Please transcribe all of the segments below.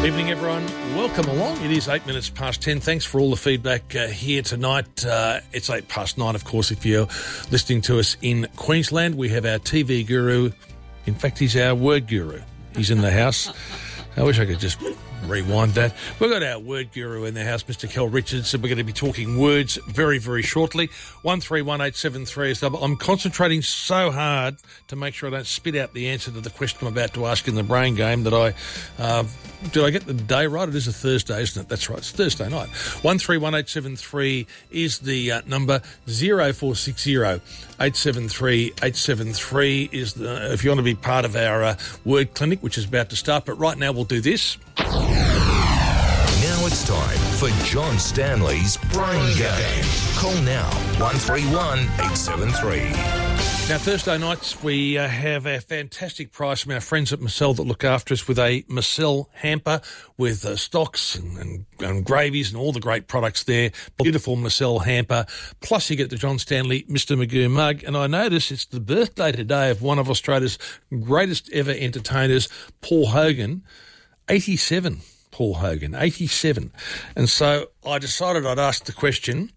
Evening, everyone. Welcome along. It is 8 minutes past 10. Thanks for all the feedback here tonight. It's 8 past 9, of course, if you're listening to us in Queensland. We have our TV guru. In fact, he's our word guru. He's in the house. I wish I could just rewind that. We've got our word guru in the house, Mr. Kel Richards, and we're going to be talking words very, very shortly. 131873 is double. I'm concentrating so hard to make sure I don't spit out the answer to the question I'm about to ask in the brain game that did I get the day right? It is a Thursday, isn't it? That's right. It's Thursday night. 131873 is the number. 0460 873 873 is the, if you want to be part of our word clinic, which is about to start. But right now we'll do this. Now it's time for John Stanley's Brain Game. Call now, 131 873. Now, Thursday nights, we have a fantastic prize from our friends at Marcel that look after us with a Marcel hamper with stocks and gravies and all the great products there. Beautiful Marcel hamper. Plus, you get the John Stanley Mr. Magoo mug. And I notice it's the birthday today of one of Australia's greatest ever entertainers, Paul Hogan, 87. Paul Hogan, 87. And so I decided I'd ask the question,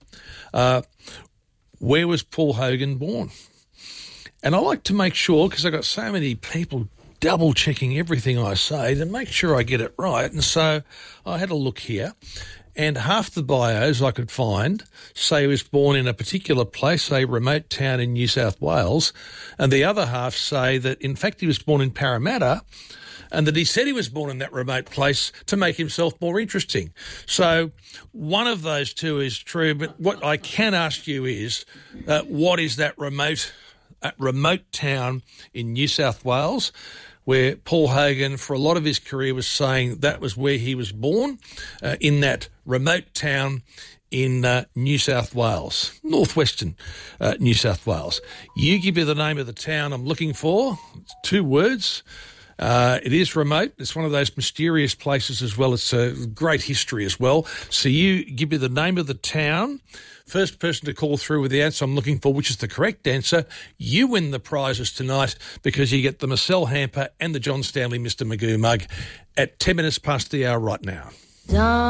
where was Paul Hogan born? And I like to make sure, because I've got so many people double-checking everything I say, to make sure I get it right. And so I had a look here, and half the bios I could find say he was born in a particular place, a remote town in New South Wales, and the other half say that, in fact, he was born in Parramatta, and that he said he was born in that remote place to make himself more interesting. So one of those two is true, but what I can ask you is, what is that remote town in New South Wales where Paul Hogan, for a lot of his career, was saying that was where he was born, in that remote town in New South Wales, northwestern New South Wales. You give me the name of the town I'm looking for. It's 2 words. It is remote. It's one of those mysterious places as well. It's a great history as well. So you give me the name of the town. First person to call through with the answer I'm looking for, which is the correct answer, you win the prizes tonight because you get the Marcel hamper and the John Stanley Mr. Magoo mug at 10 minutes past the hour right now.